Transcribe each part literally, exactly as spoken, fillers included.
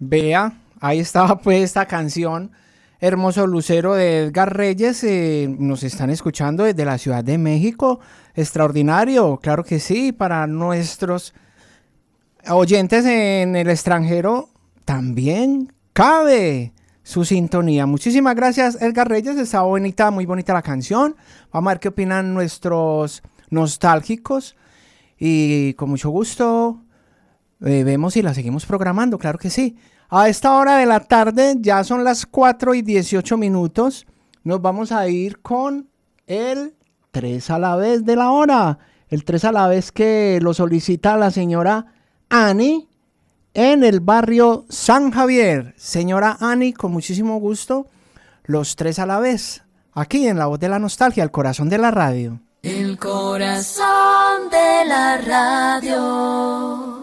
Vea, ahí estaba pues esta canción, Hermoso Lucero de Edgar Reyes. Eh, nos están escuchando desde la Ciudad de México. Extraordinario, claro que sí, para nuestros oyentes en el extranjero también cabe su sintonía. Muchísimas gracias, Edgar Reyes. Está bonita, muy bonita la canción. Vamos a ver qué opinan nuestros nostálgicos. Y con mucho gusto eh, vemos y la seguimos programando, claro que sí. A esta hora de la tarde, ya son las cuatro y dieciocho minutos. Nos vamos a ir con el tres a la vez de la hora. El tres a la vez que lo solicita la señora Annie en el barrio San Javier. Señora Annie, con muchísimo gusto, los tres a la vez. Aquí en La Voz de la Nostalgia, el corazón de la radio. El corazón de la radio.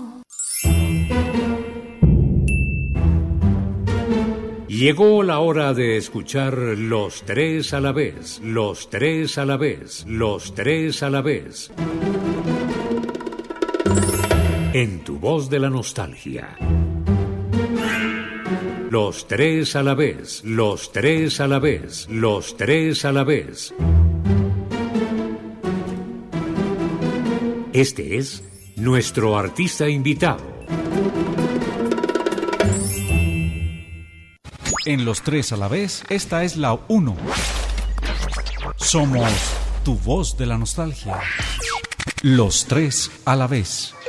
Llegó la hora de escuchar los tres a la vez, los tres a la vez, los tres a la vez. En tu voz de la nostalgia. Los tres a la vez, los tres a la vez, los tres a la vez. Este es nuestro artista invitado. En los tres a la vez, esta es la uno. Somos tu voz de la nostalgia. Los tres a la vez.